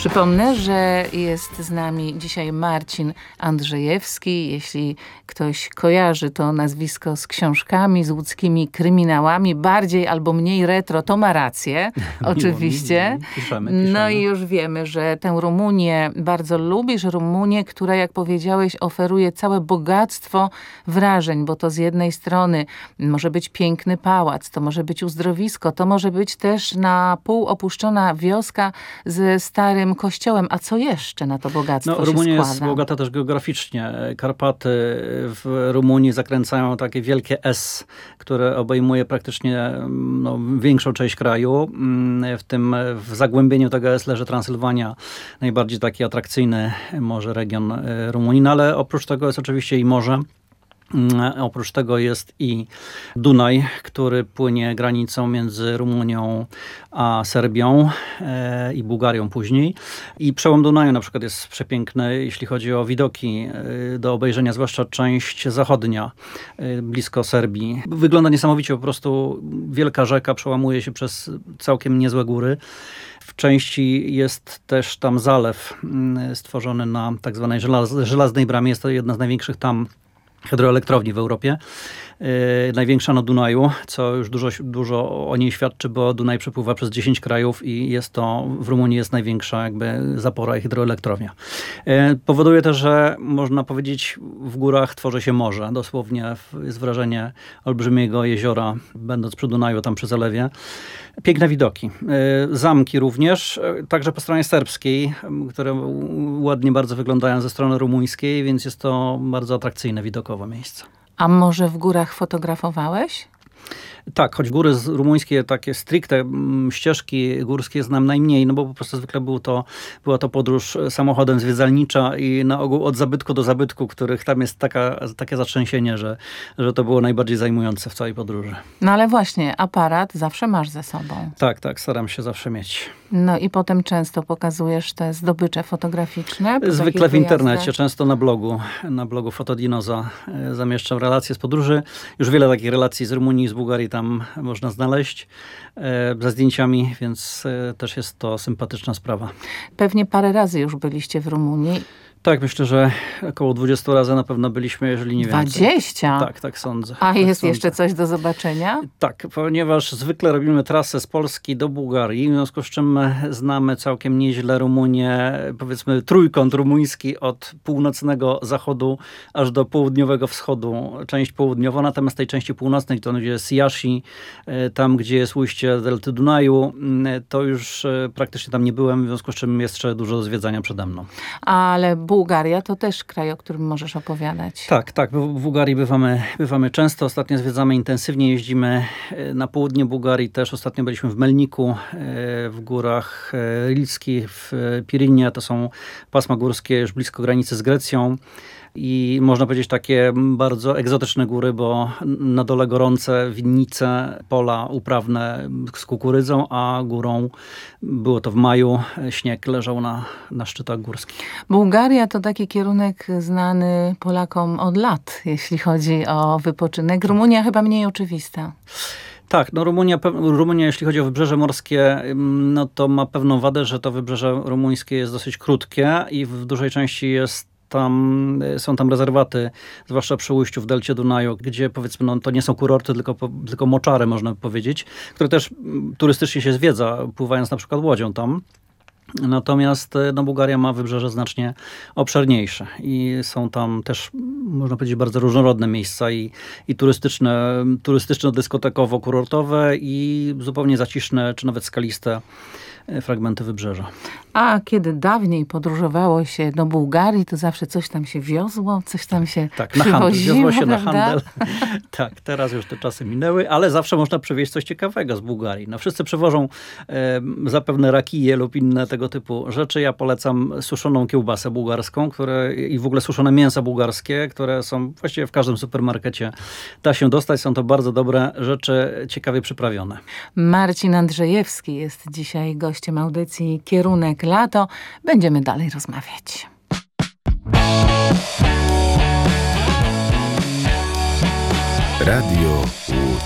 Przypomnę, że jest z nami dzisiaj Marcin Andrzejewski. Jeśli ktoś kojarzy to nazwisko z książkami, z łódzkimi kryminałami, bardziej albo mniej retro, to ma rację, oczywiście. Piszemy. No i już wiemy, że tę Rumunię bardzo lubisz. Rumunię, która, jak powiedziałeś, oferuje całe bogactwo wrażeń, bo to z jednej strony może być piękny pałac, to może być uzdrowisko, to może być też na pół opuszczona wioska ze starym kościołem. A co jeszcze na to bogactwo się składa? Rumunia jest bogata też geograficznie. Karpaty w Rumunii zakręcają takie wielkie S, które obejmuje praktycznie większą część kraju. W zagłębieniu tego S leży Transylwania, najbardziej taki atrakcyjny może region Rumunii. No, ale oprócz tego jest oczywiście i morze. Oprócz tego jest i Dunaj, który płynie granicą między Rumunią a Serbią i Bułgarią później. I przełom Dunaju na przykład jest przepiękny, jeśli chodzi o widoki do obejrzenia, zwłaszcza część zachodnia, blisko Serbii. Wygląda niesamowicie, po prostu wielka rzeka przełamuje się przez całkiem niezłe góry. W części jest też tam zalew stworzony na tak zwanej żelaznej bramie. Jest to jedna z największych tam hydroelektrowni w Europie. Największa na Dunaju, co już dużo o niej świadczy, bo Dunaj przepływa przez 10 krajów i w Rumunii jest największa zapora i hydroelektrownia. Powoduje też, że można powiedzieć, w górach tworzy się morze. Dosłownie jest wrażenie olbrzymiego jeziora, będąc przy Dunaju, tam przy zalewie. Piękne widoki. Zamki również, także po stronie serbskiej, które ładnie bardzo wyglądają ze strony rumuńskiej, więc jest to bardzo atrakcyjne widokowo miejsce. A może w górach fotografowałeś? Tak, choć góry rumuńskie, takie stricte ścieżki górskie znam najmniej, no bo po prostu zwykle była to podróż samochodem zwiedzalnicza i na ogół od zabytku do zabytku, których tam jest takie zatrzęsienie, że to było najbardziej zajmujące w całej podróży. No ale właśnie, aparat zawsze masz ze sobą. Tak, staram się zawsze mieć. No i potem często pokazujesz te zdobycze fotograficzne? Zwykle w internecie, często na blogu Fotodinoza zamieszczam relacje z podróży. Już wiele takich relacji z Rumunii, z Bułgarii tam można znaleźć ze zdjęciami, więc też jest to sympatyczna sprawa. Pewnie parę razy już byliście w Rumunii. Tak, myślę, że około 20 razy na pewno byliśmy, jeżeli nie więcej. 20? Tak sądzę. A jest jeszcze coś do zobaczenia? Tak, ponieważ zwykle robimy trasę z Polski do Bułgarii, w związku z czym znamy całkiem nieźle Rumunię, powiedzmy trójkąt rumuński od północnego zachodu aż do południowego wschodu, część południowa, natomiast tej części północnej, to gdzie jest Iași, tam gdzie jest ujście delty Dunaju, to już praktycznie tam nie byłem, w związku z czym jest jeszcze dużo do zwiedzania przede mną. Ale Bułgaria to też kraj, o którym możesz opowiadać. Tak. W Bułgarii bywamy często. Ostatnio zwiedzamy intensywnie. Jeździmy na południe Bułgarii też. Ostatnio byliśmy w Melniku, w górach Rilskich, w Pirinie. To są pasma górskie już blisko granicy z Grecją. I można powiedzieć takie bardzo egzotyczne góry, bo na dole gorące winnice, pola uprawne z kukurydzą, a górą było to w maju, śnieg leżał na szczytach górskich. Bułgaria to taki kierunek znany Polakom od lat, jeśli chodzi o wypoczynek. Rumunia chyba mniej oczywista. Tak, Rumunia, jeśli chodzi o wybrzeże morskie, no to ma pewną wadę, że to wybrzeże rumuńskie jest dosyć krótkie i w dużej części są tam rezerwaty, zwłaszcza przy ujściu w delcie Dunaju, gdzie powiedzmy, to nie są kurorty, tylko moczary, można by powiedzieć, które też turystycznie się zwiedza, pływając na przykład łodzią tam. Natomiast Bułgaria ma wybrzeże znacznie obszerniejsze i są tam też, można powiedzieć, bardzo różnorodne miejsca i turystyczno-dyskotekowo-kurortowe i zupełnie zaciszne, czy nawet skaliste fragmenty wybrzeża. A kiedy dawniej podróżowało się do Bułgarii, to zawsze coś tam się wiozło, coś tam się przywoziło, wiozło się prawda? na handel. Tak, teraz już te czasy minęły, ale zawsze można przywieźć coś ciekawego z Bułgarii. No, wszyscy przywożą zapewne rakije lub inne tego typu rzeczy. Ja polecam suszoną kiełbasę bułgarską, i w ogóle suszone mięsa bułgarskie, które są właściwie w każdym supermarkecie. Da się dostać, są to bardzo dobre rzeczy, ciekawie przyprawione. Marcin Andrzejewski jest dzisiaj gościem audycji Kierunek Lato. Będziemy dalej rozmawiać. Radio Łódź.